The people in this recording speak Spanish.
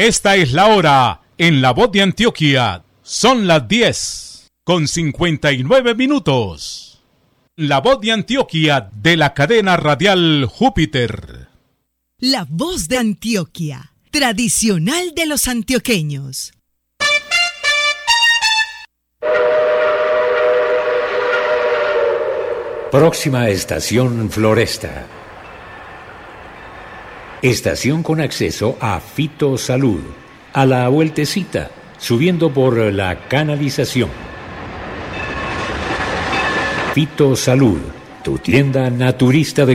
Esta es la hora en La Voz de Antioquia. Son las 10:59. La Voz de Antioquia de la cadena radial Júpiter. La Voz de Antioquia, tradicional de los antioqueños. Próxima estación Floresta. Estación con acceso a Fito Salud. A la vueltecita, subiendo por la canalización. Fito Salud, tu tienda naturista de